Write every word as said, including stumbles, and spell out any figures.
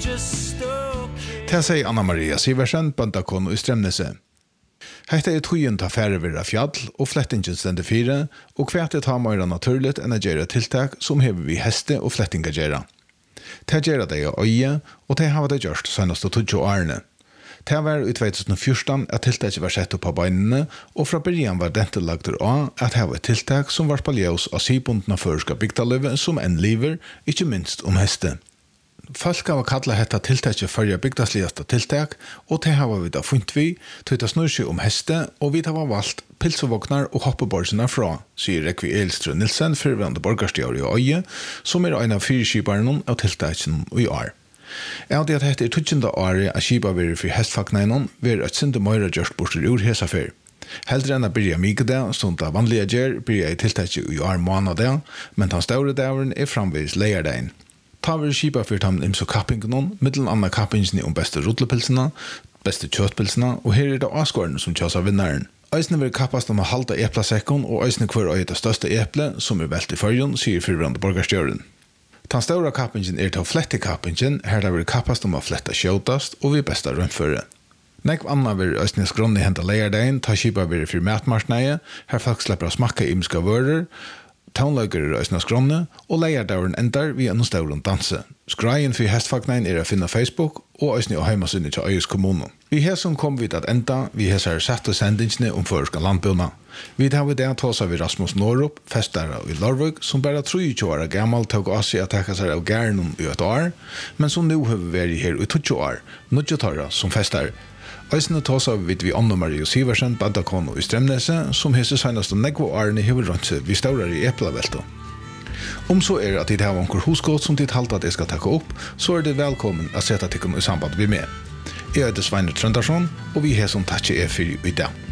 Det sier Anna-Maria Siversen, bøndakon i Strømnese. Hetta er tøyen ta færre virra fjall, og flettingen stender fire, og kvært er ta meira naturligt enn å gjøre tiltak som hever vi heste og flettinga gjøre. Det gjør det av øye, og det har det gjort senest til tjue årene. Det var i tjueogfjorten at tiltaket var sett opp på beinene, og fra begynnelsen var dette lagt av at det var et tiltak som var spaljøs av sibundna føreska bygdaløve som en liver, ikke minst om heste. Folk har kallat detta tiltaket førja bygdasligaste tiltak, og det har vi da funnet vi, til det snur seg om heste, og vi har valgt pilsevåknar og hoppebordsene fra, sier Rekvi Elstrøm Nilsen, fyrværende borgarstjør i Øye, som er en av fire skiperne av tiltaken i år. Jeg det at dette er tutsjende året av skipa vi for hestfaknene, vi er et sinde møyre gjørst borster ur hesa fyr. Heldre enn å byrja mye det, stund av vanlige gjør, byrja i tiltaket i år måned det, men den større dæveren er framvis leierdeien. Ta vi skipa for tam imso kappingen, middelen anna kappingen om beste rotlepilsene, beste kjøttpilsene, og her er det avskårene som kjøs av vinneren. Øysene vil kappast om å halda eplasekken, og øysene hver øye det største eple, som er velt i førjen, sier fyrvrande borgarstjøren. Den store kappingen er til flettekappingen, her det vil kappast om å fletta skjøtast, og vi besta røntføre. Nekv anna vil øysene skronni henta leierdeien, ta skipa vil for matmarsneie, her folk slipper å smakka imska vører, Townløyger er øysene skronne, og leierdauren endar via noen stauren danse. Skreien for hestfagnein er å finne Facebook, og øysene og heimasinne til Øyes kommune. Vi har som kom vid at enda, vi har sær satte sendingsene om føreska landbuna. Vi har vi det tåsa vi Rasmus Norup, festare i Lorvøk, som bare treogtjue år gammal tog av seg at tekka seg av gærnum i et år, men som nå har vi vært her i tjue år, nødjotarra som festare. Øysene tåsa vid vi Anna-Maria Siversen, bøndakon i Strømnese, som hese senast og negvo årene hever rundt seg vi staurar i eplavelto. Om så er at de har onker hosgått som de halta at jeg skal takke opp, så er det velkommen å sette tikkene i samband vi med. Jeg heter Svein Trøndarsson, og vi har som takkje er fyrir i dag.